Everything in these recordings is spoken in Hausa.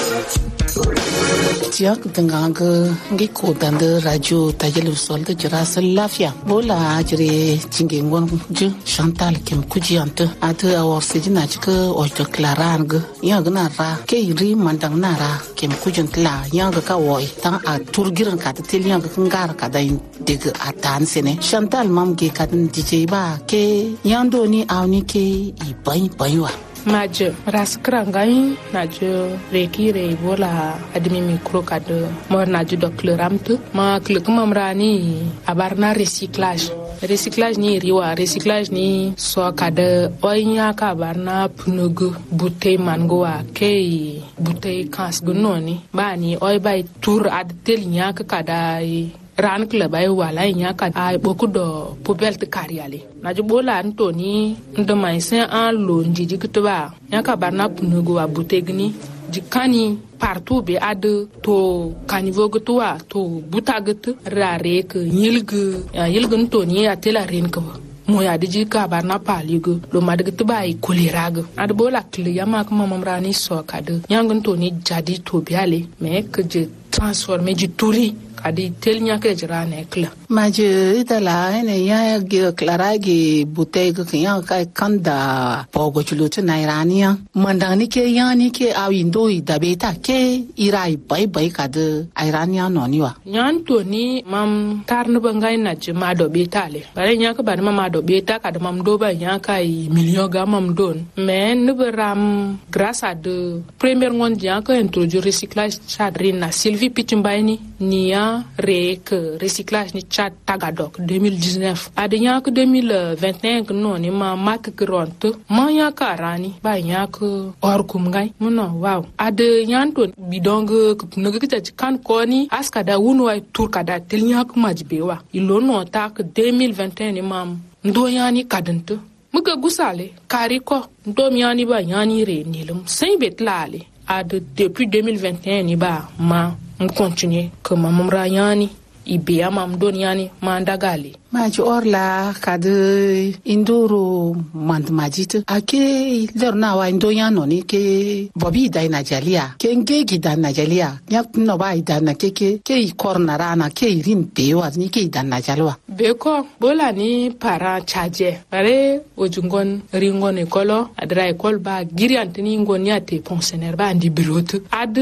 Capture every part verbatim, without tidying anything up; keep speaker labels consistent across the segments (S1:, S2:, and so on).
S1: Tiak dengan ke ngiko dan de radio tajelu sol de jeras lafia bola jere cinggengon je Chantal kem kujiante ate awor sejina chike ojo klaran ge ya gna ra ke ri mandang nara kem kujun tla ya ga ka woi tan a turgiran ka te tel ya ga ngar ka dai de ga atan sene Chantal mam ge ka D J ba ke yando ni awni ke i bai bai wa
S2: Maje raskrangai najo reki re bola admi mikro kade mor najo dokleramtu ma kluk mamrani abarna recyclage recyclage ni riwa recyclage ni so kade oinya ka barna punugu butey mangoa ke butey kas gunoni bani oi bai tour ad tel nya ka kada ran club ay wala nya ka ay boku do poubelle te kariale na ju bola antoni ndo mai sen an lo njiji kutuba nya ka barna punugo wa butegni jikani partout be ade to kanivo gutwa to butagut rare ke yilgu yilgun to ni atela ren ko moya diji ka barna paligo lo madgtu bai kolerago ad bola kle yama ko mamrani so kade nyangun to ni jadi to biale me ke je transformer du touri kadi telnya ke jirane kla
S1: maje itala ene ya ge klara ge butey ge ya kai kanda pogo chulutu na irania mandani ke yani ke awindo idabeta ke irai bai bai kade irania noniwa
S2: nyan to ni mam tarno bangai na je mado betale bare nya ka bare mama do beta kada mam do ba nya kai million ga mam don mais ne beram grâce à de première monde nya ka introduire recyclage chadrin na Sylvie Pitimbaini niya rek recyclage ni chat tagadok deux mille dix-neuf adenya ko deux mille vingt et un non ni ma mak gront ma ya karani ba ya ko or kum ngai muno wow ade nyanto bidong ko nuga kita kan ko ni aska da wunu ay tur kada tel nya ko majbewa ilo no tak deux mille vingt et un ni mam ndo yani kadento muga gusale kari ko ndo miani ba yani re nilum sain betlale ade depuis deux mille vingt et un ni ba ma on continue que mamam rayani ibea mam doniani mandagali
S1: maji orla kade indoro mand majit ake lerna wa indoya no ni ke bobi dai najalia ke ngegi dan najalia yak no ba idan na keke ke korna rana ke irin bewa ni ke idan najalwa
S2: beko bola ni para chaje bare ojungon ringon ekolo adra ekol ba giriantini ngoni ate pensionnaire ba ndi birotu ad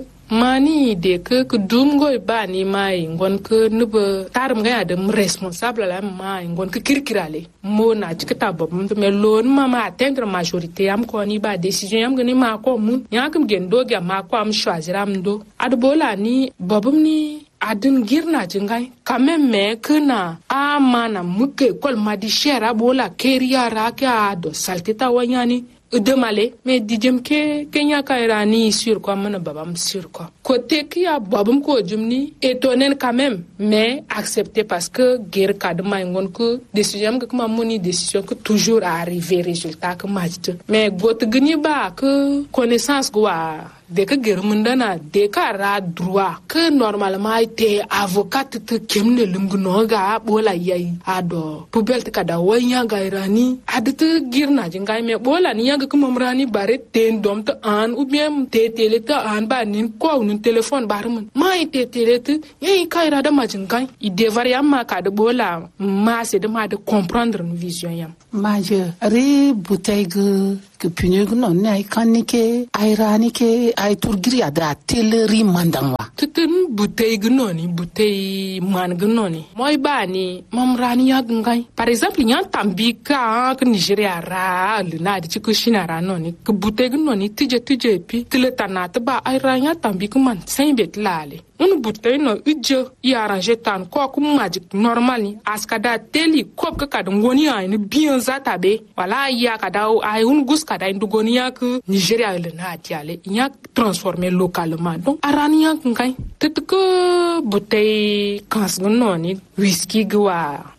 S2: mani de ke kudum goy bani mai ngon ke nube tarum ga adam responsable la mai ngon ke kirkirale mo na tikata bob me lon mama atteindre majorité am ko ni ba décision am gni ma ko mun yakam gen do ga ma ko am choisir am do ad bola ni bobum ni adin girna jingai quand me kana amana muke kol madi shera bola keria ra ka do saltita wanyani demale mais dijem ke kenya kairani sur quoi mon babam sur quoi côté qui a babam ko jumni étonné quand même mais accepté parce que guerre kadma ngon ko décision que ma moni décision que toujours arriver résultat que match mais got gni ba que connaissance quoi de que guerre mundana de ka droit que normalement été avocat te kemne lumgno ga bola yayi ado poubelle te kada wanya ga irani adite girna jingai me bola ni yaga kuma mrani bare ten dom te an ou bien te tele te an ba nin ko nun téléphone barmun mai te tele te yayi kaira da majingai i devoir yamma ka de bola ma c'est de ma de comprendre une vision yam
S1: maje re bouteille que punyug non ne kanike airanike ay turgiri ada teleri mandangwa
S2: tutun butey gnoni butey man gnoni moy bani mamrani ya ngai par exemple nyan tambika ke Nigeria ra le na di ko shinara noni ke butey gnoni tije tije pi tile tanata ba airanya tambika man sainbet lale un butey no uje i arranger tan ko ko magic normal ni askada teli kop ka kad ngoni ay ni bien zata be wala ya kada ay un gus kada indugoniya ke Nigeria le na tiale nya transformer localement donc arania ngai tet ko butey kans noni whisky gwa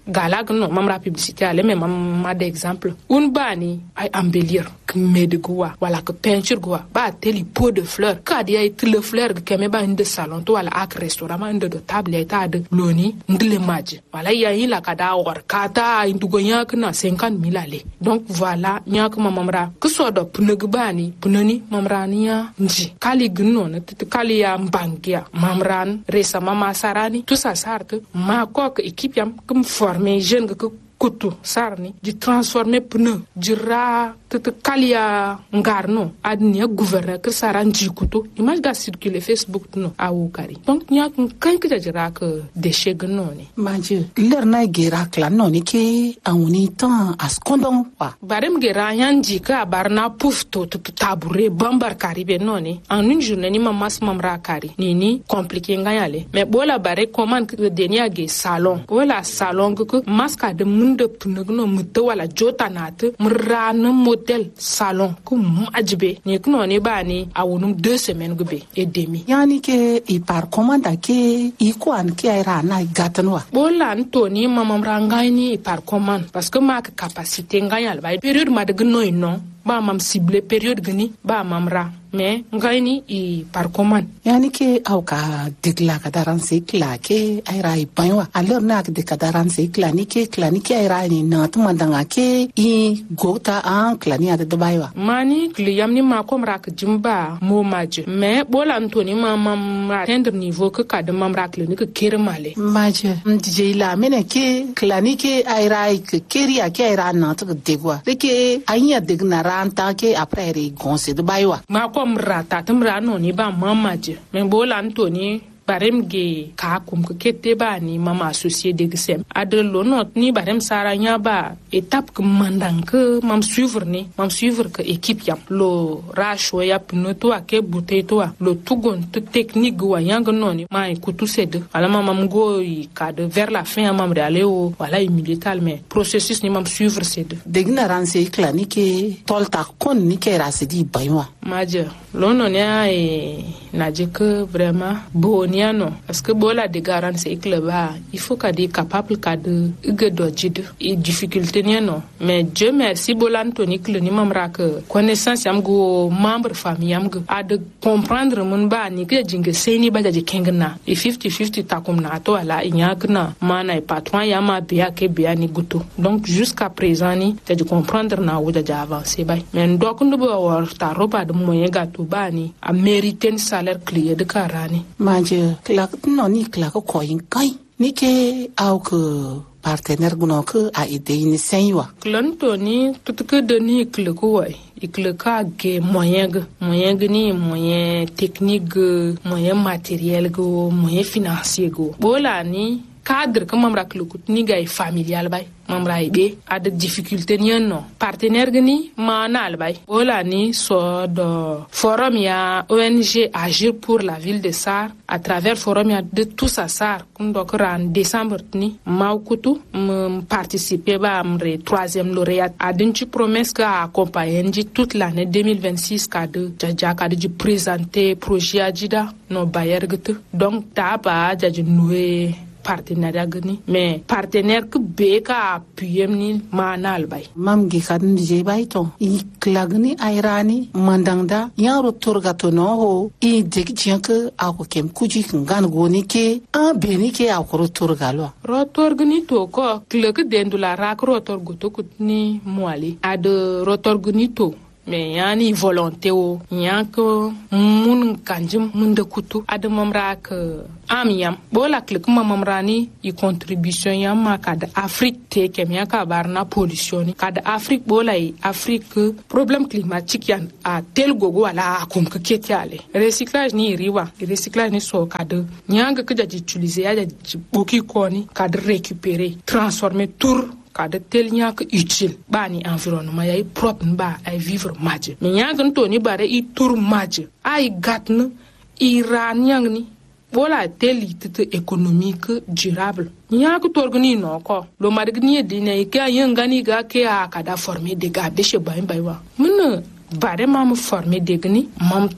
S2: galag no mamra publicité ale mais mam ma d'exemple un bani ay embellir que medgoa wala que peinture goa ba teli pot de fleurs ka dia ay le fleur que me ba inde salon to wala ak restaurant inde de table eta de loni ndle maji wala ya yi la kada or kata indugo yak na cinquante mille ale donc voilà nyak mamra que so do pnug bani pnoni mamra niya nji kali gno na tit kali ya mbangia mamran resa mama sarani tout ça sarte ma kok équipe yam comme former jeune que kutu sarni di transformer pneu di ra tete kalia ngarno adnia gouverneur que saran di kutu image ga circuler Facebook no awu kari donc nya kan que jira que déchet gno ni
S1: manje ler na gera kla no ni ke awuni tan askondon wa
S2: barem gera yanji ka barna pufto to tabure bambar kari be no ni en une journée ni mamas mamra kari ni ni compliqué ngayale mais bola bare commande que denia ge salon wala salon que maska de de pnugno muto wala jota nat mrana model salon kum ajbe ni kno ni bani awunum deux semaines gbe et demi
S1: yani ke i par commande ke i kwan ke era na gatanwa
S2: bolan to ni mamam rangay ni par commande parce que ma capacité ngayal bay période ma de gno non ba mam ciblé période gni ba mam ra mais ngayni i par commande
S1: yani ke au ka degla ka daran se kla ke ay rai banwa alors na ke de ka daran se kla ni ke kla ni ke ay rai ni na to mandanga ke i gota an kla ni ada de baywa
S2: mani kliyam ni ma kom rak jimba mo maje mais bolan to ni ma mam atteindre niveau que ka de mam rak ni ke kere male
S1: maje mdije la mene ke kla ni ke ay rai ke keria ke ay ra na to de gwa de ke anya degna ran ta ke après ri gonse de baywa
S2: ma comme rata tumra no ni ba mamaje men bolan to ni barem ge ka kum ke kete ba ni mama associé de gsem adelo not ni barem sara nya ba étape que mandang que mam suivre ni mam suivre que équipe yam lo rasho ya pinoto ake buteto lo tugon te technique wa yang no ni ma ikutu sed ala mam go i ka de vers la fin mam d'aller au voilà milital mais processus ni mam suivre sed
S1: degna ran se clinique tolta kon ni ke rasidi baywa
S2: maje lo no ni ai naje que vraiment boni non parce que bola de garant c'est que là il faut qu'à des capable qu'à de gedojid et difficulté non mais Dieu merci bola Anthony que ni mamra que connaissance am go membre famille am go à de comprendre mon ba ni que jinge seni ba de kengna et fifty fifty ta comme na to ala inyakna mana e patron ya ma bia ke bia ni guto donc jusqu'à présent ni de comprendre na ou de avancer ba mais donc ndo bo war ta roba de moyen gato ba ni a mériter un salaire clé de karani
S1: manje Clark no ni Clark ko yin kai ni ke au que partenaire gno que a aidé ni senwa
S2: clanto ni tout que de ni que ko wai ikle ka ge moyen ge moyen ge ni moyen technique moyen matériel go moyen financier go bola ni cadre que mamra klukut ni gay familial bay mamra ibe a de difficulté ni non partenaire ni manal bay wala ni so do forum ya O N G agir pour la ville de Sar à travers forum ya de tout ça Sar kum do en décembre ni maukutu m participer ba amre troisième lauréat a d'une promesse que accompagner toute l'année deux mille vingt-six ka de jaja ka de présenter projet ajida no bayer gete donc ta ba jaji noué partenariat gni mais partenaire que beka appuyer ni manal bay
S1: mam gi kan je bay to i klagni airani mandangda yaro turgato no ho i deg que ako kem kuji ngan goni ke a beni ke ako turgalo
S2: rotor gni to ko klek dendula rak rotor goto kutni mwali ad rotor gni to mais yani volonté o yanko mun kanjum mun de kutu adamam rak amiyam bola klik mamam rani i contribution yam kad Afrique te kem yaka barna pollution kad Afrique bola i Afrique problème climatique yan a tel gogo ala kom ke ketiale recyclage ni riwa recyclage ni so kad nyanga ke jaji utiliser ya jaji boki koni kad récupérer transformer tour kada tel nyak utile bani environnement yay propre ba ay vivre madje mais nyak nto ni bare i tour madje ay gatna i ran nyang ni wala tel tite économique durable nyak torgni no ko lo madgni dine ke yangani ga ke a kada former des gars de chez bain baywa mun bare mam former degni mam